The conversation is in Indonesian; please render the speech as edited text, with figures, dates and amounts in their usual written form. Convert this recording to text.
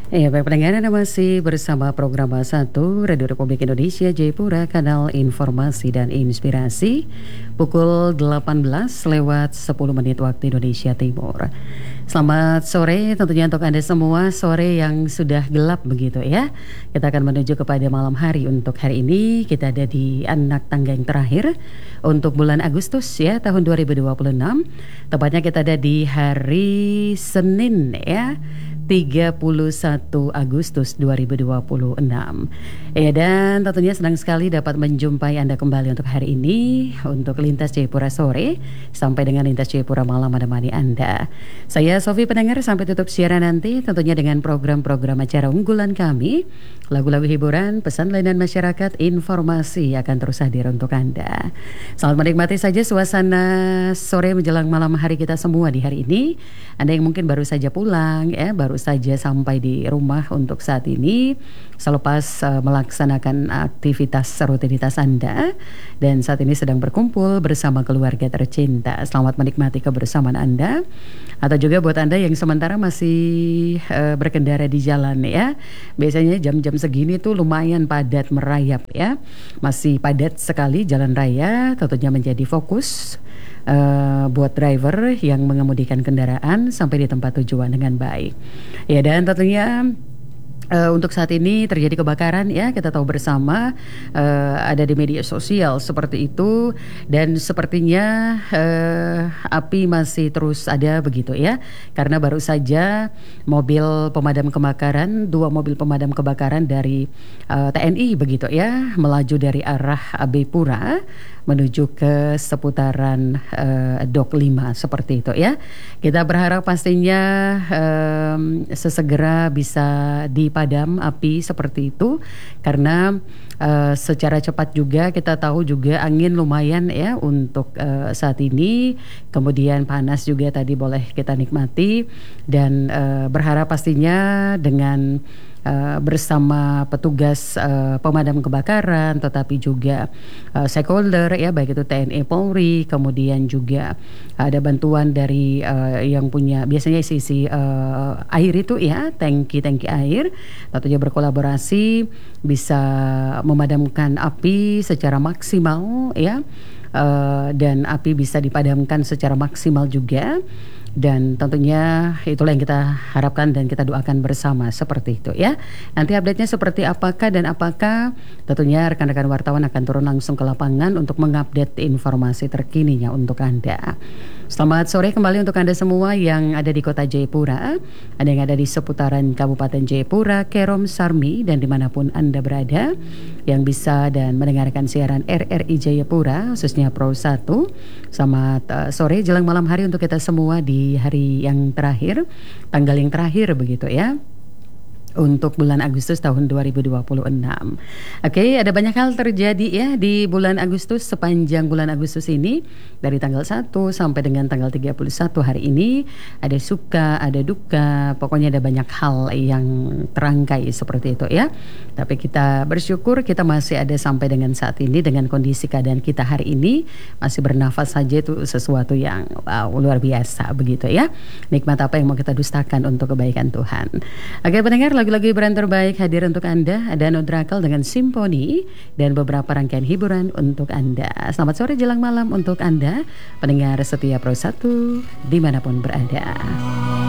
Ya, baik pendengar, Anda masih bersama program satu Radio Republik Indonesia Jayapura, kanal informasi dan inspirasi, pukul 18 lewat 10 menit waktu Indonesia Timur. Selamat sore tentunya untuk Anda semua, sore yang sudah gelap begitu ya. Kita akan menuju kepada malam hari. Untuk hari ini kita ada di anak tangga yang terakhir untuk bulan Agustus ya, tahun 2026. Tepatnya kita ada di hari Senin ya, 31 Agustus 2026. Ya, dan tentunya senang sekali dapat menjumpai Anda kembali untuk hari ini, untuk Lintas Jayapura Sore sampai dengan Lintas Jayapura Malam menemani Anda. Saya Sofi pendengar, sampai tutup siaran nanti tentunya dengan program-program acara unggulan kami, lagu-lagu hiburan, pesan layanan masyarakat, informasi akan terus hadir untuk Anda. Selamat menikmati saja suasana sore menjelang malam hari kita semua di hari ini. Anda yang mungkin baru saja pulang ya, baru saja sampai di rumah untuk saat ini selepas melaksanakan aktivitas rutinitas Anda dan saat ini sedang berkumpul bersama keluarga tercinta. Selamat menikmati kebersamaan Anda. Atau juga buat Anda yang sementara masih berkendara di jalan ya. Biasanya jam-jam segini tuh lumayan padat merayap ya. Masih padat sekali jalan raya, tentunya menjadi fokus buat driver yang mengemudikan kendaraan sampai di tempat tujuan dengan baik. Ya, dan tentunya untuk saat ini terjadi kebakaran ya, kita tahu bersama ada di media sosial seperti itu, dan sepertinya api masih terus ada begitu ya, karena baru saja mobil pemadam kebakaran, 2 mobil pemadam kebakaran dari TNI begitu ya, melaju dari arah Abepura menuju ke seputaran Dok 5 seperti itu ya. Kita berharap pastinya sesegera bisa dipadam api seperti itu, karena secara cepat juga kita tahu juga angin lumayan ya untuk saat ini, kemudian panas juga tadi boleh kita nikmati, dan berharap pastinya dengan bersama petugas pemadam kebakaran, tetapi juga stakeholder ya, baik itu TNI Polri, kemudian juga ada bantuan dari yang punya biasanya isi air itu ya, tangki air, tentunya berkolaborasi bisa memadamkan api secara maksimal ya, dan api bisa dipadamkan secara maksimal juga. Dan tentunya itulah yang kita harapkan dan kita doakan bersama seperti itu ya. Nanti update-nya seperti apakah dan apakah, tentunya rekan-rekan wartawan akan turun langsung ke lapangan untuk mengupdate informasi terkininya untuk Anda. Selamat sore kembali untuk Anda semua yang ada di kota Jayapura, ada yang ada di seputaran Kabupaten Jayapura, Kerom, Sarmi, dan dimanapun Anda berada yang bisa dan mendengarkan siaran RRI Jayapura, khususnya Pro 1. Selamat sore jelang malam hari untuk kita semua di hari yang terakhir, tanggal yang terakhir begitu ya, untuk bulan Agustus tahun 2026. Oke, ada banyak hal terjadi ya di bulan Agustus, sepanjang bulan Agustus ini, dari tanggal 1 sampai dengan tanggal 31 hari ini. Ada suka, ada duka, pokoknya ada banyak hal yang terangkai seperti itu ya. Tapi kita bersyukur kita masih ada sampai dengan saat ini, dengan kondisi keadaan kita hari ini masih bernafas saja, itu sesuatu yang luar biasa begitu ya. Nikmat apa yang mau kita dustakan untuk kebaikan Tuhan. Oke pendengar, lagu-lagu hiburan terbaik hadir untuk Anda. Ada Nodrakal dengan Simponi dan beberapa rangkaian hiburan untuk Anda. Selamat sore jelang malam untuk Anda pendengar setia Pro 1 dimanapun berada.